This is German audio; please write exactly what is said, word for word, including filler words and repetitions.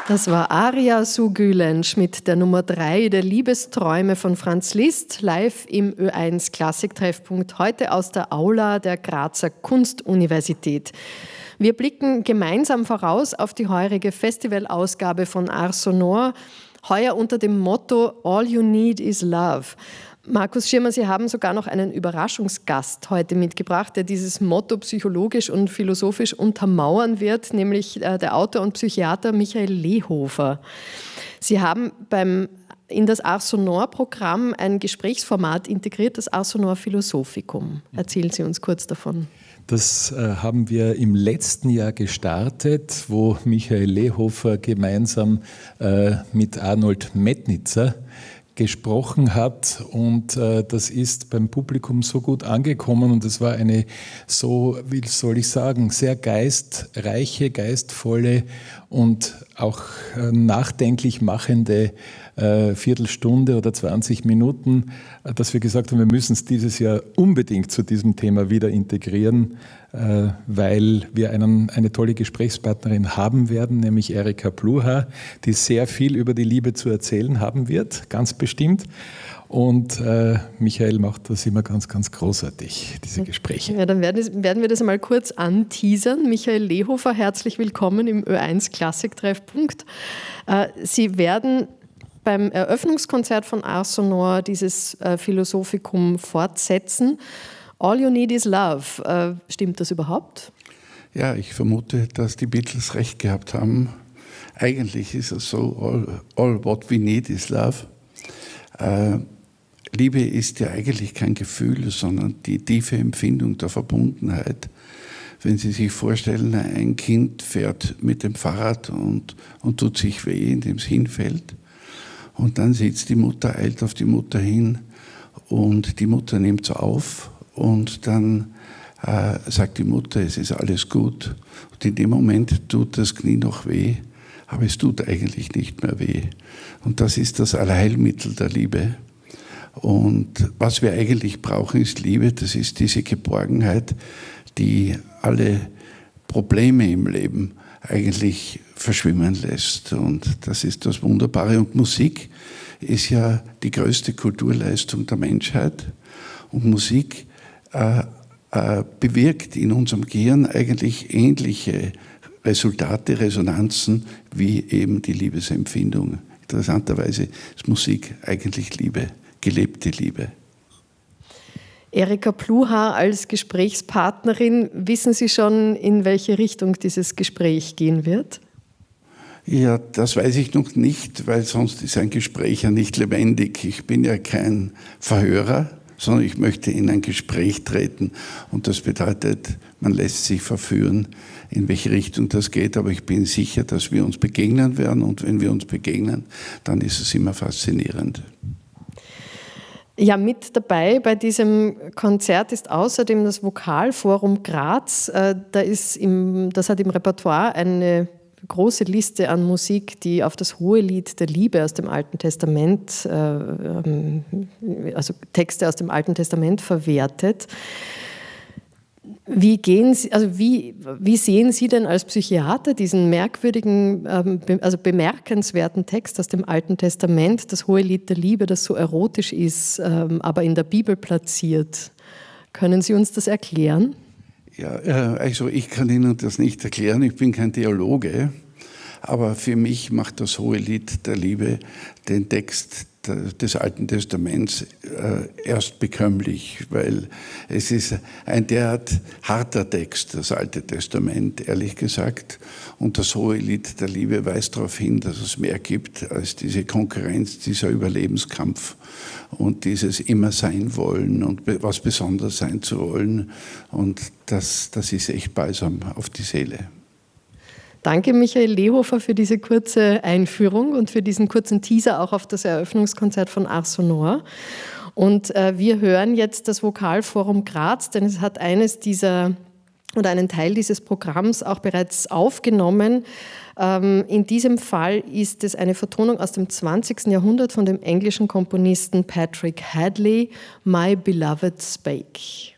Das war Aria su Gülensch mit der Nummer drei der Liebesträume von Franz Liszt, live im Ö eins Klassiktreffpunkt, heute aus der Aula der Grazer Kunstuniversität. Wir blicken gemeinsam voraus auf die heurige Festivalausgabe von Ars Sonor, heuer unter dem Motto All You Need Is Love. Markus Schirmer, Sie haben sogar noch einen Überraschungsgast heute mitgebracht, der dieses Motto psychologisch und philosophisch untermauern wird, nämlich der Autor und Psychiater Michael Lehofer. Sie haben beim, in das Ars Sonor-Programm ein Gesprächsformat integriert, das Ars Sonor Philosophicum. Erzählen Sie uns kurz davon. Das äh, haben wir im letzten Jahr gestartet, wo Michael Lehofer gemeinsam äh, mit Arnold Metnitzer gesprochen hat, und äh, das ist beim Publikum so gut angekommen, und es war eine so, wie soll ich sagen, sehr geistreiche, geistvolle und auch äh, nachdenklich machende äh, Viertelstunde oder zwanzig Minuten, äh, dass wir gesagt haben, wir müssen es dieses Jahr unbedingt zu diesem Thema wieder integrieren, äh, weil wir einen, eine tolle Gesprächspartnerin haben werden, nämlich Erika Pluhar, die sehr viel über die Liebe zu erzählen haben wird, ganz bestimmt. Und äh, Michael macht das immer ganz, ganz großartig, diese Gespräche. Ja, dann werden, werden wir das einmal kurz anteasern. Michael Lehofer, herzlich willkommen im Ö eins Klassiktreffpunkt. Äh, Sie werden beim Eröffnungskonzert von Ars Sonor dieses äh, Philosophicum fortsetzen. All You Need Is Love. Äh, stimmt das überhaupt? Ja, ich vermute, dass die Beatles recht gehabt haben. Eigentlich ist es so, all, all what we need is love. Äh, Liebe ist ja eigentlich kein Gefühl, sondern die tiefe Empfindung der Verbundenheit. Wenn Sie sich vorstellen, ein Kind fährt mit dem Fahrrad und, und tut sich weh, indem es hinfällt. Und dann sitzt die Mutter, eilt auf die Mutter hin, und die Mutter nimmt es auf, und dann äh, sagt die Mutter, es ist alles gut. Und in dem Moment tut das Knie noch weh, aber es tut eigentlich nicht mehr weh. Und das ist das Allheilmittel der Liebe. Und was wir eigentlich brauchen, ist Liebe. Das ist diese Geborgenheit, die alle Probleme im Leben eigentlich verschwimmen lässt. Und das ist das Wunderbare. Und Musik ist ja die größte Kulturleistung der Menschheit. Und Musik äh, äh, bewirkt in unserem Gehirn eigentlich ähnliche Resultate, Resonanzen wie eben die Liebesempfindung. Interessanterweise ist Musik eigentlich Liebe, gelebte Liebe. Erika Pluhar als Gesprächspartnerin, wissen Sie schon, in welche Richtung dieses Gespräch gehen wird? Ja, das weiß ich noch nicht, weil sonst ist ein Gespräch ja nicht lebendig. Ich bin ja kein Verhörer, sondern ich möchte in ein Gespräch treten. Und das bedeutet, man lässt sich verführen, in welche Richtung das geht. Aber ich bin sicher, dass wir uns begegnen werden. Und wenn wir uns begegnen, dann ist es immer faszinierend. Ja, mit dabei bei diesem Konzert ist außerdem das Vokalforum Graz. Da ist im, das hat im Repertoire eine große Liste an Musik, die auf das Hohelied der Liebe aus dem Alten Testament, also Texte aus dem Alten Testament verwertet. Wie gehen Sie, also wie, wie sehen Sie denn als Psychiater diesen merkwürdigen, also bemerkenswerten Text aus dem Alten Testament, das Hohelied der Liebe, das so erotisch ist, aber in der Bibel platziert? Können Sie uns das erklären? Ja, also ich kann Ihnen das nicht erklären, ich bin kein Theologe, aber für mich macht das Hohelied der Liebe den Text des Alten Testaments äh, erst bekömmlich, weil es ist ein derart harter Text, das Alte Testament, ehrlich gesagt. Und das Hohelied der Liebe weist darauf hin, dass es mehr gibt als diese Konkurrenz, dieser Überlebenskampf und dieses immer sein wollen und was besonders sein zu wollen. Und das, das ist echt balsam auf die Seele. Danke, Michael Lehofer, für diese kurze Einführung und für diesen kurzen Teaser auch auf das Eröffnungskonzert von Ars Sonor. Und äh, wir hören jetzt das Vokalforum Graz, denn es hat eines dieser oder einen Teil dieses Programms auch bereits aufgenommen. Ähm, in diesem Fall ist es eine Vertonung aus dem zwanzigsten Jahrhundert von dem englischen Komponisten Patrick Hadley, My Beloved Spake.